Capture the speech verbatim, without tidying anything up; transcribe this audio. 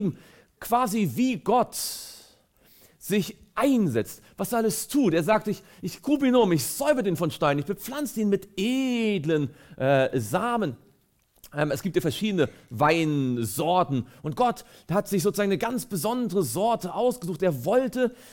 quasi wie Gott sich einsetzt, was er alles tut. Er sagt, ich, ich grub ihn um, ich säuber den von Stein, ich bepflanze ihn mit edlen äh, Samen. Ähm, es gibt ja verschiedene Weinsorten und Gott hat sich sozusagen eine ganz besondere Sorte ausgesucht. Er wollte,